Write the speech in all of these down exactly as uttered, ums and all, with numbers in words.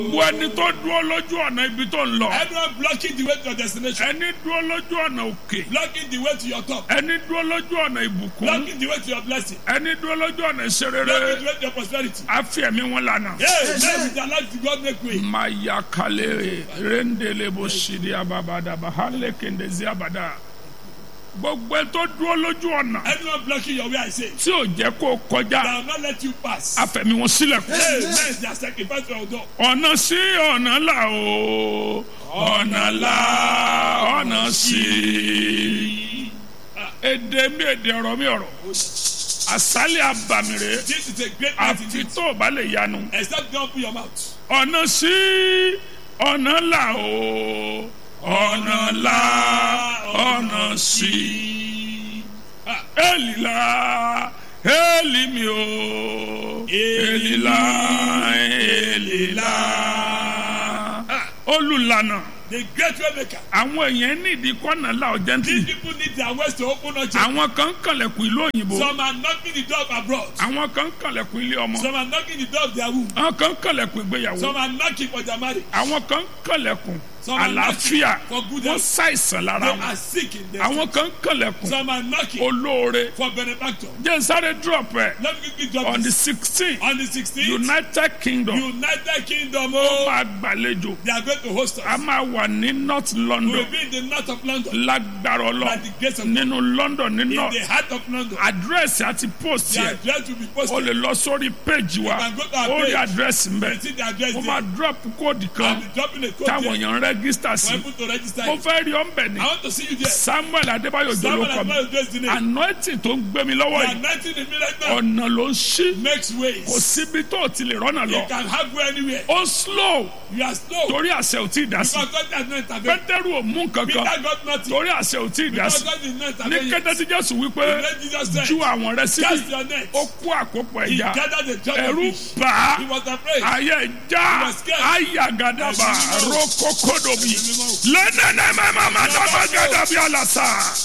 Gbogbo ẹni tó dúró lójú ọ̀nà ibi tó ń lọ. Everyone blocking the way to your destination. Ẹni dúró lójú ọ̀nà òkè. Blocking the way to your top. Ẹni dúró lójú ọ̀nà ìbùkún. Blocking the way to your blessing. Ẹni dúró lójú ọ̀nà ìṣerere. Blocking the way to your prosperity. A fi ẹ̀mí wọn lànà. Hey, let with their life to God make way. Maya kale rendele bo shidi ababada bahale kendezi abada. Gbogbo ẹ tó dúró lójú ọ̀nà. Everyone blocking your way, I say. Tí ò jẹ́ kó kọjá. They will not let you pass. A fẹ̀mí wọn sílẹ̀. Hey, let their sacrifice for your door. Ọ̀nà sí ọ̀nà là o. Ọ̀nà là ọ̀nà sí. Èdè mi èdè ọ̀rọ̀ mi ọ̀rọ̀. Àsálẹ̀ àbàmìrè. This is a great Àfi attitude. tó o bá lè yanu. Except don't open your mouth. Ọ̀nà sí ọ̀nà là o. Ọ̀nà là ọ̀nà sí. Èlìlà èlì mi o. Èlìlà èlìlà. Olùlànà. The great way maker. Àwọn èèyàn ní ìdí kọ́nà là ọ̀jẹ̀ntì. These people need their ways to open up. Àwọn kan ń kànlẹ̀kùn ìlú òyìnbó. Some are knocking the door of abroad. Àwọn kan ń kànlẹ̀kùn ilé ọmọ. Some are knocking the door of their womb. Àwọn kan ń kànlẹ̀kùn ìgbéyàwó. Some are knocking for their marriage. Àwọn kan ń kànlẹ̀kùn Some are àlàáfíà. knocking for good Wọ́n health. ṣàìsàn lára They wọn. are sick in their Àwọn kan ń kànlẹ̀kùn Some are knocking olóore. for benefactor. Jẹ́ sáré drop ẹ̀. Let me quickly drop On the this. sixteenth, On the sixteenth, United Kingdom United Kingdom, ó oh, máa gbàlejò. they are going to host A us. máa wà ní North We will London. be in the north of London. Lágbára By Ọlọ́run. the grace of God. Nínú London ní In North. the heart of London. Àdírẹ́sì àti post The yẹn. address will be O posted. lè lọ sórí péjì wa. can go to our Ó rí page. àdírẹ́sì ń bẹ̀. You see the address Ó there. máa drop kóòdì I'll kan be dropping a code táwọn there èèyàn rẹ́gísítà for sí. people to register. Mo it. fẹ́ rí ọ́nbẹ̀ ni. I want to see you there. Samuel Adébáyọ̀ Someone jòlókọ has mi. not addressed the name. Anointing tó ń gbé mi lọ́wọ́ The yìí. anointing in me right now Ọ̀nà ló ń ṣí. makes ways. Kò síbi tó o ti lè rọ́nà You lọ. can have go anywhere. Ó slow You are slow. torí àṣẹ ò tí ì dá sí. Because God has not intervened. Pétérù ò mú nǹkan Peter kan got nothing. torí àṣẹ ò tí ì dá Because sí. God did not Ní intervene. kété tí Jésù wípé Let Jesus say, ju àwọn rẹ̀ síbi. cast your net. Ó kó àkópọ̀ He ẹja. gathered the judge of Ẹ̀rù fish. bà á. He was afraid. Ayé já was scared. ayagadaba Ẹ̀mí mímọ́. rokokodobi Ẹ̀mí lẹ́nẹ̀nẹ̀ mẹ́màmá dábàgàdàbí àlàsà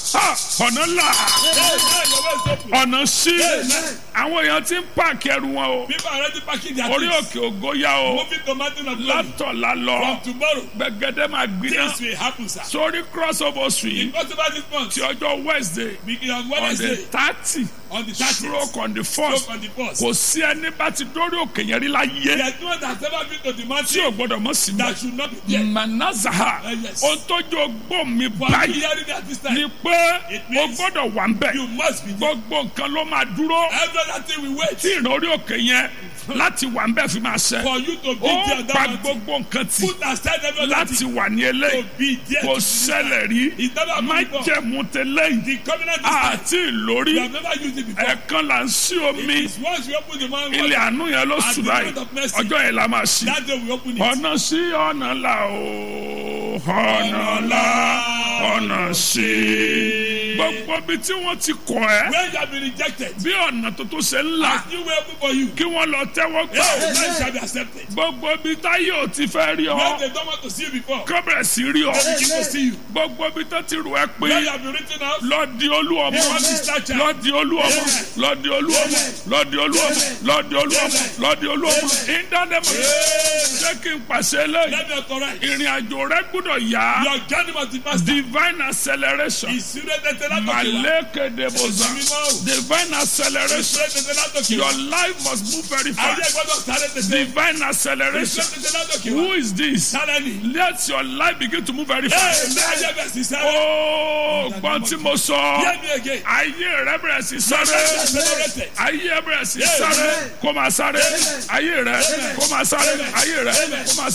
ọ̀nà ńlá Hey, man, your way is open. ọ̀nà sí Amen. àwọn èèyàn ti ń pààkì ẹrù wọn o People are already packing their orí things. òkè ògo yá o Moving to mountain of glory. látọ̀lá lọ From tomorrow, gbẹgẹdẹ máa gbiná things will happen, sir. sórí crossover street Impossible this month. ti ọjọ́ Wednesday Begin on on the Wednesday, thirty on the thirtieth, stroke on the stroke first on the first. kò sí ẹni bá ti dórí òkè yẹn rí láyé There's no one that's ever been to the tí ò mountain gbọdọ̀ mọ́ sí that mọ́. should not be there. Manazaha Uh, yes. ohun tó jẹ́ ogbó mi For you báyìí hearing it at this ni time, pé It o means gbọ́dọ̀ wà ń bẹ̀ you must be there. gbogbo nǹkan ló máa dúró Every other thing we wait tí ìrìn orí òkè yẹn láti wà ń bẹ̀ fi máa ṣẹ for you to be ó there on pa that mountain. gbogbo nǹkan tì Put aside every other láti thing wà ní to eléyìí be there. kò to ṣẹlẹ̀ rí It never má happened before. jẹ̀mú tẹ́lẹ̀ The yìí covenant is time. àti ìlórí You have never used it before. ẹ̀ẹ̀kan là ń sí omi It's once you open the man ilé àánú yẹn ló At sùn the báyìí moment of mercy. ọjọ́ yẹn la máa ṣí that day we open it. ọ̀nà sí ọ̀nà là ó ọ̀nà là ọ̀nà sí gbogbo ibi tí wọ́n ti kọ̀ ẹ́ When you have been rejected, bí ọ̀nà tuntun ṣe ń là as new way open for you, kí wọ́n lọ tẹ́wọ́ gbà hey, man shall be accepted. gbogbo ibi táyé ò ti fẹ́ rí ọ When they don't want to see you before, kọ́bẹ̀rẹ̀ sí rí ọ they begin to see you. gbogbo ibi tó ti rù ẹ́ pé When you have been written out, lọ́ọ̀dì olú ọmọ Amen. lọ́ọ̀dì olú ọmọ lọ́ọ̀dì olú ọmọ lọ́ọ̀dì olú ọmọ lọ́ọ̀dì olú ọmọ lọ́ọ̀dì olú ọmọ ìdánimọ̀ ṣé kí n pàṣẹ lẹ́yìn let me authorize. ìrìn àjò rẹ gbọ́dọ̀ yá Your journey must be faster. divine acceleration Ìsúré tètè látòkè wá. malekedeboza divine acceleration Ìsúré tètè látòkè wá. your life must move very Ayé fast gbọ́dọ̀ sáré tètè. divine Ìsúré acceleration tètè látòkè wá. who is this Sáré ni. let your life begin to move very Ee, fast ní ayé bẹ̀ sí sáré. oh gbọ́n tí mo sọ Hear me again. ayé rẹ bẹ̀rẹ̀ sí Sáré sáré accelerated. ayé rẹ bẹ̀rẹ̀ sí sáré kó máa sáré ayé rẹ kó máa sáré ayé rẹ kó máa